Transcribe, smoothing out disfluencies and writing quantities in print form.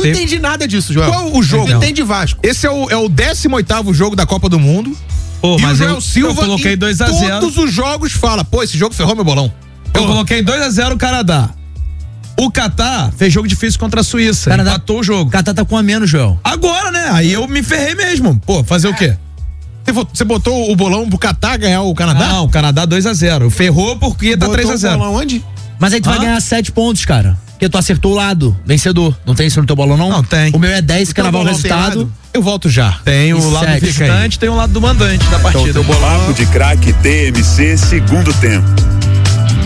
Não entendi nada disso, Joel. Qual o jogo? Não entende Vasco. Esse é o 18º jogo da Copa do Mundo. Pô, mas o Joel Silva, eu coloquei 2-0. Todos os jogos fala, pô, esse jogo ferrou meu bolão. Eu coloquei 2-0 o Canadá. O Catar fez jogo difícil contra a Suíça. Canadá, empatou o jogo. O Catar tá com a menos, Joel. Agora, né? Aí eu me ferrei mesmo. Pô, fazer o quê? Você botou o bolão pro Catar ganhar o Canadá? Não, o Canadá 2-0. Ferrou porque tá 3-0. O bolão onde? Mas aí tu vai ganhar 7 pontos, cara. Porque tu acertou o lado, vencedor. Não tem isso no teu bolão, não? Não, tem. O meu é 10, se cravar o resultado. Eu volto já. Tem o lado visitante, tem o lado do mandante da partida. Papo de Craque TMC, segundo tempo.